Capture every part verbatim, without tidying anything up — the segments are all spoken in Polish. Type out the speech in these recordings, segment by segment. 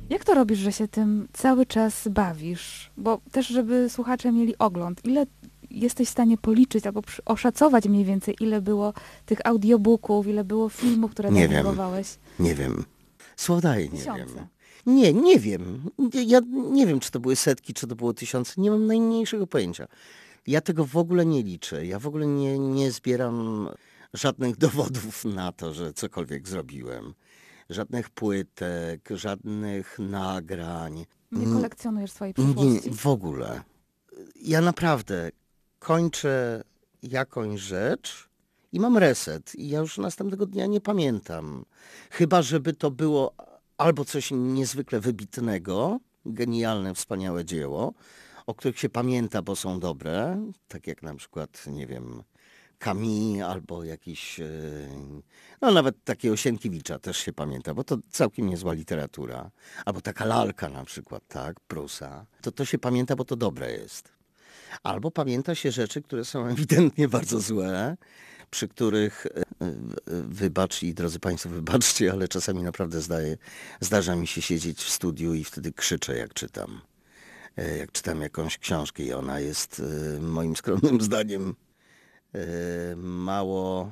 Jak to robisz, że się tym cały czas bawisz? Bo też, żeby słuchacze mieli ogląd, ile jesteś w stanie policzyć albo przy- oszacować mniej więcej, ile było tych audiobooków, ile było filmów, które Nie wiem, dubbingowałeś? nie wiem. Słowo daję, nie Tysiące. wiem. Nie, nie wiem. Ja nie wiem, czy to były setki, czy to było tysiące. Nie mam najmniejszego pojęcia. Ja tego w ogóle nie liczę. Ja w ogóle nie, nie zbieram żadnych dowodów na to, że cokolwiek zrobiłem. Żadnych płytek, żadnych nagrań. Nie kolekcjonujesz swojej Nie, przeszłości? w ogóle. Ja naprawdę kończę jakąś rzecz i mam reset. I ja już następnego dnia nie pamiętam. Chyba, żeby to było albo coś niezwykle wybitnego, genialne, wspaniałe dzieło, o których się pamięta, bo są dobre, tak jak na przykład, nie wiem, Camus albo jakiś, e, no nawet takiego Sienkiewicza też się pamięta, bo to całkiem niezła literatura. Albo taka lalka na przykład, tak, Prusa. To to się pamięta, bo to dobre jest. Albo pamięta się rzeczy, które są ewidentnie bardzo złe, przy których, e, e, wybacz i drodzy Państwo, wybaczcie, ale czasami naprawdę zdaje, zdarza mi się siedzieć w studiu i wtedy krzyczę, jak czytam. E, Jak czytam jakąś książkę i ona jest e, moim skromnym zdaniem e, mało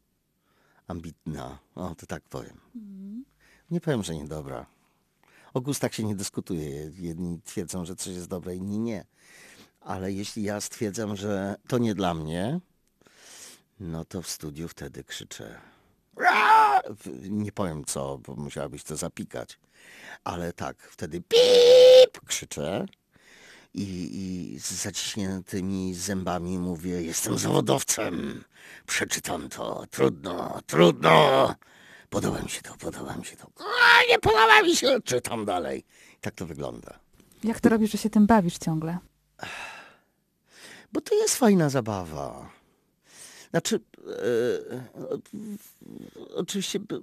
ambitna. O, to tak powiem. Mhm. Nie powiem, że niedobra. O gustach się nie dyskutuje. Jedni twierdzą, że coś jest dobre, inni nie. Ale jeśli ja stwierdzam, że to nie dla mnie, no to w studiu wtedy krzyczę. "Aaaa!" W- Nie powiem co, bo musiałabyś to zapikać. Ale tak, wtedy pip krzyczę i, i z zaciśniętymi zębami mówię, jestem zawodowcem, przeczytam to, trudno, trudno. Podoba mi się to, podoba mi się to. A, nie podoba mi się, czytam dalej. Tak to wygląda. Jak to robisz, że się tym bawisz ciągle? Bo to jest fajna zabawa. Znaczy, e, oczywiście e, e,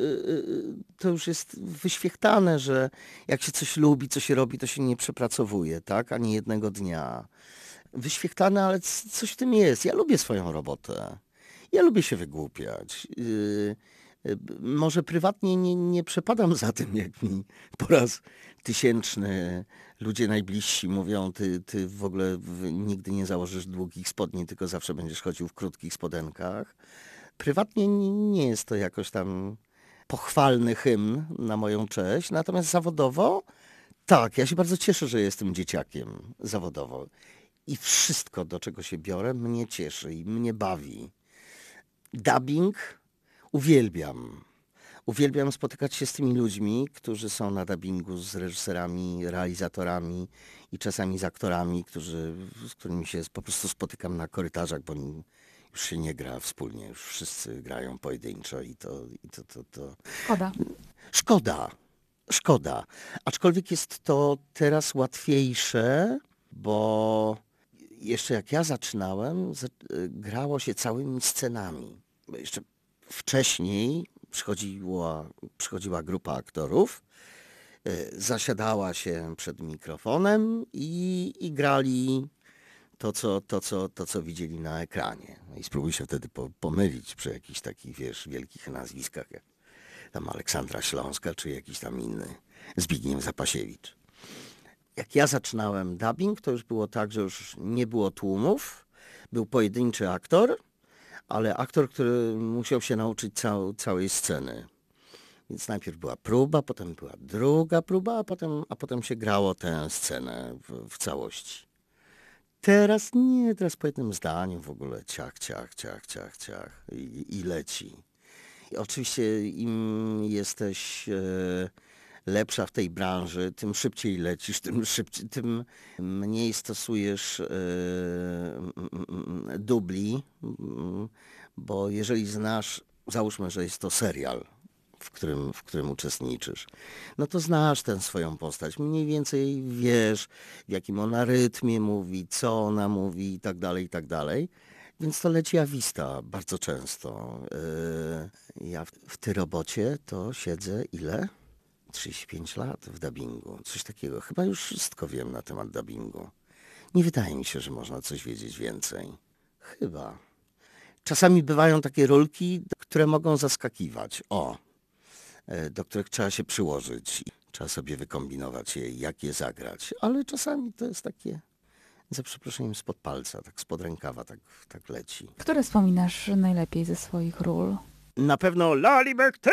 to już jest wyświechtane, że jak się coś lubi, co się robi, to się nie przepracowuje, tak? Ani jednego dnia. Wyświechtane, ale c- coś w tym jest. Ja lubię swoją robotę. Ja lubię się wygłupiać. Yy, yy, Może prywatnie nie, nie przepadam za tym, jak mi po raz tysięczny ludzie najbliżsi mówią, ty, ty w ogóle w- nigdy nie założysz długich spodni, tylko zawsze będziesz chodził w krótkich spodenkach. Prywatnie nie, nie jest to jakoś tam pochwalny hymn na moją cześć, natomiast zawodowo tak, ja się bardzo cieszę, że jestem dzieciakiem zawodowo. I wszystko, do czego się biorę, mnie cieszy i mnie bawi. Dubbing uwielbiam. Uwielbiam spotykać się z tymi ludźmi, którzy są na dubbingu, z reżyserami, realizatorami i czasami z aktorami, którzy, z którymi się po prostu spotykam na korytarzach, bo już się nie gra wspólnie, już wszyscy grają pojedynczo i to, i to, to, to... Szkoda. Szkoda, szkoda. Aczkolwiek jest to teraz łatwiejsze, bo jeszcze jak ja zaczynałem, za- grało się całymi scenami. Bo jeszcze wcześniej przychodziła, przychodziła grupa aktorów, e, zasiadała się przed mikrofonem i, i grali to co, to, co, to, co widzieli na ekranie. No i spróbuj się wtedy po, pomylić przy jakichś takich, wiesz, wielkich nazwiskach, jak tam Aleksandra Śląska, czy jakiś tam inny Zbigniew Zapasiewicz. Jak ja zaczynałem dubbing, to już było tak, że już nie było tłumów, był pojedynczy aktor, ale aktor, który musiał się nauczyć cał, całej sceny. Więc najpierw była próba, potem była druga próba, a potem, a potem się grało tę scenę w, w całości. Teraz nie, teraz po jednym zdaniu w ogóle ciach, ciach, ciach, ciach, ciach i, i leci. I oczywiście im jesteś e, lepsza w tej branży, tym szybciej lecisz, tym, szybciej, tym mniej stosujesz e, m, m, m, dubli, m, bo jeżeli znasz, załóżmy, że jest to serial, w którym, w którym uczestniczysz, no to znasz tę swoją postać. Mniej więcej wiesz, w jakim ona rytmie mówi, co ona mówi i tak dalej, i tak dalej. Więc to leci awista bardzo często. Yy, ja w, w tej robocie to siedzę ile? trzydzieści pięć lat w dubbingu. Coś takiego. Chyba już wszystko wiem na temat dubbingu. Nie wydaje mi się, że można coś wiedzieć więcej. Chyba. Czasami bywają takie rolki, które mogą zaskakiwać. O, e, do których trzeba się przyłożyć. Trzeba sobie wykombinować je, jak je zagrać. Ale czasami to jest takie, za przeproszeniem, spod palca, tak spod rękawa, tak, tak leci. Które wspominasz najlepiej ze swoich ról? Na pewno La Liberté!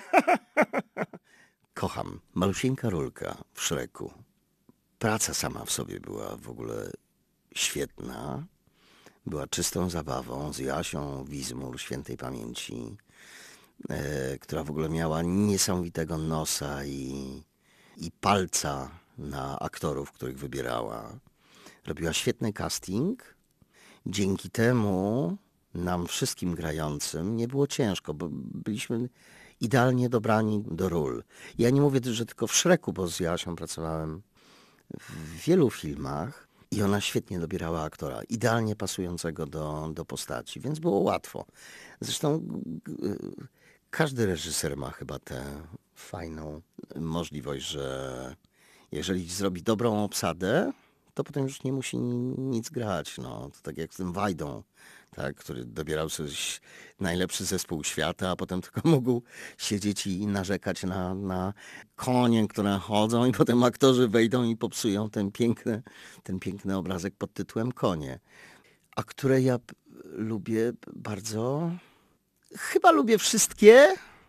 Kocham. Malusieńka rulka w Szreku. Praca sama w sobie była w ogóle świetna. Była czystą zabawą z Jasią Wizmur, świętej pamięci, e, która w ogóle miała niesamowitego nosa i, i palca na aktorów, których wybierała. Robiła świetny casting. Dzięki temu nam wszystkim grającym nie było ciężko, bo byliśmy idealnie dobrani do ról. Ja nie mówię, że tylko w Szreku, bo z Jasią pracowałem w wielu filmach i ona świetnie dobierała aktora, idealnie pasującego do, do postaci, więc było łatwo. Zresztą każdy reżyser ma chyba tę fajną możliwość, że jeżeli zrobi dobrą obsadę, to potem już nie musi nic grać. No, to tak jak z tym Wajdą, tak, który dobierał sobie najlepszy zespół świata, a potem tylko mógł siedzieć i narzekać na, na konie, które chodzą i potem aktorzy wejdą i popsują ten piękny, ten piękny obrazek pod tytułem Konie. A które ja lubię bardzo... Chyba lubię wszystkie,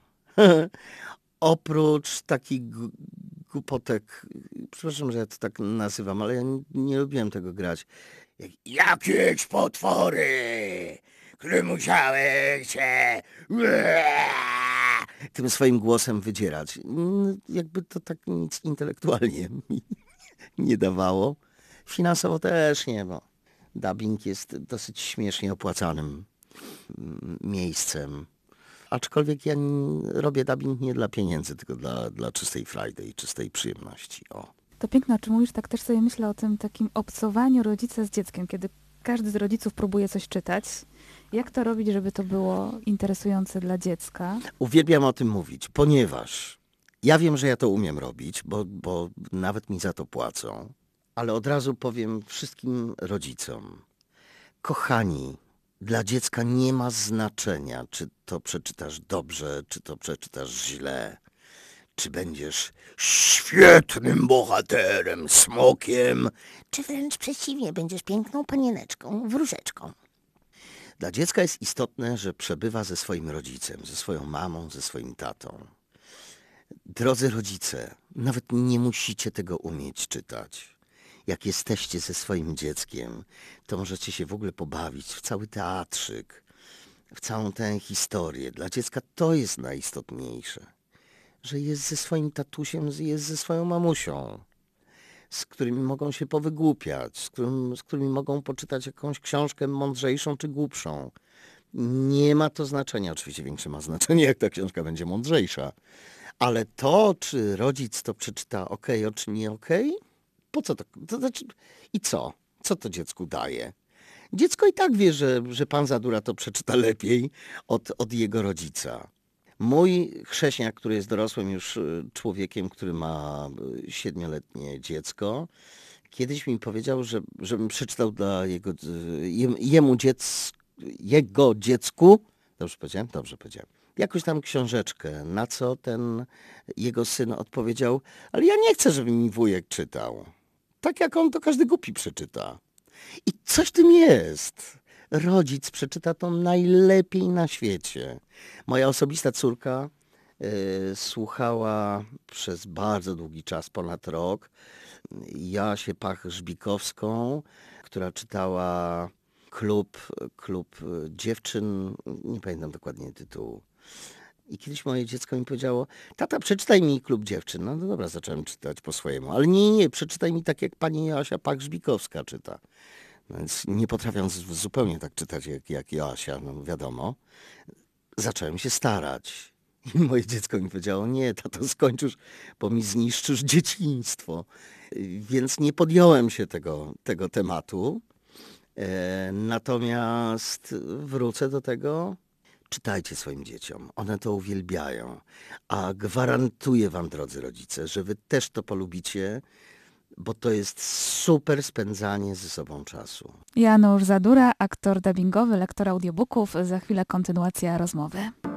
oprócz takich głupotek, przepraszam, że ja to tak nazywam, ale ja nie, nie lubiłem tego grać. Jak, jakieś potwory, które musiały się tym swoim głosem wydzierać. Jakby to tak nic intelektualnie mi nie dawało. Finansowo też nie, bo dubbing jest dosyć śmiesznie opłacanym miejscem. Aczkolwiek ja robię dubbing nie dla pieniędzy, tylko dla, dla czystej frajdy i czystej przyjemności. O. To piękne, o czym mówisz, tak też sobie myślę o tym takim obcowaniu rodzica z dzieckiem, kiedy każdy z rodziców próbuje coś czytać. Jak to robić, żeby to było interesujące dla dziecka? Uwielbiam o tym mówić, ponieważ ja wiem, że ja to umiem robić, bo, bo nawet mi za to płacą, ale od razu powiem wszystkim rodzicom, kochani, dla dziecka nie ma znaczenia, czy to przeczytasz dobrze, czy to przeczytasz źle. Czy będziesz świetnym bohaterem, smokiem, czy wręcz przeciwnie, będziesz piękną panieneczką, wróżeczką. Dla dziecka jest istotne, że przebywa ze swoim rodzicem, ze swoją mamą, ze swoim tatą. Drodzy rodzice, nawet nie musicie tego umieć czytać. Jak jesteście ze swoim dzieckiem, to możecie się w ogóle pobawić w cały teatrzyk, w całą tę historię. Dla dziecka to jest najistotniejsze, że jest ze swoim tatusiem, jest ze swoją mamusią, z którymi mogą się powygłupiać, z, którym, z którymi mogą poczytać jakąś książkę mądrzejszą czy głupszą. Nie ma to znaczenia. Oczywiście większe ma znaczenie, jak ta książka będzie mądrzejsza. Ale to, czy rodzic to przeczyta okej, okay, czy nie okej, okay, po co to? To znaczy, i co? Co to dziecku daje? Dziecko i tak wie, że, że pan Zadura to przeczyta lepiej od, od jego rodzica. Mój chrześniak, który jest dorosłym już człowiekiem, który ma siedmioletnie dziecko, kiedyś mi powiedział, że, żebym przeczytał dla jego, jemu dziec, jego dziecku, dobrze powiedziałem? Dobrze powiedziałem. Jakąś tam książeczkę, na co ten jego syn odpowiedział, ale ja nie chcę, żeby mi wujek czytał. Tak jak on, to każdy głupi przeczyta. I coś w tym jest. Rodzic przeczyta to najlepiej na świecie. Moja osobista córka y, słuchała przez bardzo długi czas, ponad rok, Jasię Pach-Żbikowską, która czytała klub, klub dziewczyn, nie pamiętam dokładnie tytułu. I kiedyś moje dziecko mi powiedziało, tata, przeczytaj mi Klub Dziewczyn. No, no dobra, zacząłem czytać po swojemu. Ale nie, nie, przeczytaj mi tak, jak pani Joasia Pach-Żbikowska czyta. No więc nie potrafiąc zupełnie tak czytać, jak, jak Joasia, no wiadomo, zacząłem się starać. I moje dziecko mi powiedziało, nie, tato, skończysz, bo mi zniszczysz dzieciństwo. Więc nie podjąłem się tego, tego tematu. E, natomiast wrócę do tego. Czytajcie swoim dzieciom, one to uwielbiają, a gwarantuję wam, drodzy rodzice, że wy też to polubicie, bo to jest super spędzanie ze sobą czasu. Janusz Zadura, aktor dubbingowy, lektor audiobooków. Za chwilę kontynuacja rozmowy.